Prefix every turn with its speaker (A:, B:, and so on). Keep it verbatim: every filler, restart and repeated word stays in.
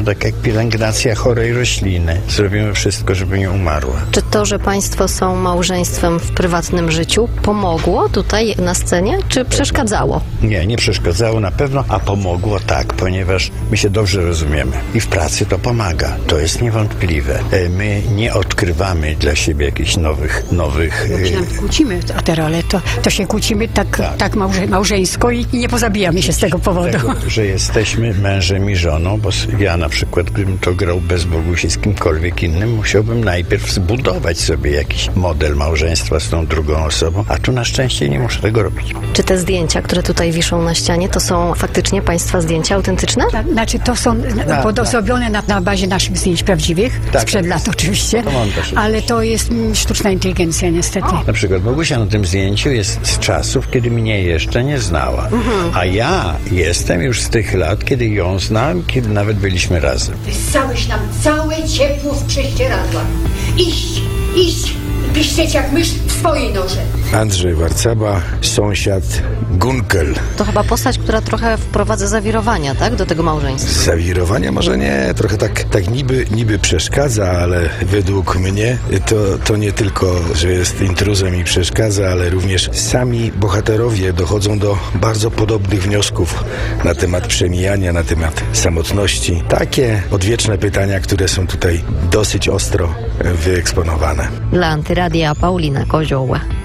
A: tak jak pielęgnacja chorej rośliny. Zrobimy wszystko, żeby nie umarła.
B: Czy to, że państwo są małżeństwem w prywatnym życiu, pomogło tutaj na scenie, czy przeszkadzało?
A: Nie, nie przeszkadzało na pewno, a pomogło tak, ponieważ my się dobrze rozumiemy. I w pracy to pomaga. To jest niewątpliwe. E, My nie odkrywamy dla siebie jakichś nowych, nowych...
C: Jak się nam kłócimy o te role, to, to się kłócimy tak,
A: Tak.
C: tak małże, małżeńsko i nie pozabijamy się z tego powodu.
A: Tego, że jesteśmy mężem i żoną, bo ja na przykład, gdybym to grał bez Bogu się z kimkolwiek innym, musiałbym najpierw zbudować sobie jakiś model małżeństwa z tą drugą osobą, a tu na szczęście nie muszę tego robić.
B: Czy te zdjęcia, które tutaj wiszą na ścianie, to są faktycznie państwa zdjęcia autentyczne?
C: Tak, znaczy to są
A: tak.
C: podosobione na, na bazie naszych zdjęć prawdziwych,
A: Tak,
C: sprzed
A: tak.
C: lat oczywiście,
A: To montaż oczywiście.
C: ale to jest mm, sztuczna inteligencja niestety.
A: Na przykład Bogusia na tym zdjęciu jest z czasów, kiedy mnie jeszcze nie znała, a ja jestem już z tych lat, kiedy ją znałem, kiedy nawet byliśmy razem.
D: Wyssałeś nam całe ciepło z prześcieradła. Iść, iść i piszczeć jak mysz w swojej noże.
E: Andrzej Warcaba, sąsiad Gunkel.
B: To chyba postać, która trochę wprowadza zawirowania, tak, do tego małżeństwa.
E: Zawirowania może nie, trochę tak, tak niby, niby przeszkadza, ale według mnie to, to nie tylko, że jest intruzem i przeszkadza, ale również sami bohaterowie dochodzą do bardzo podobnych wniosków na temat przemijania, na temat samotności. Takie odwieczne pytania, które są tutaj dosyć ostro wyeksponowane.
B: Dla Antyradia Paulina Kozioła.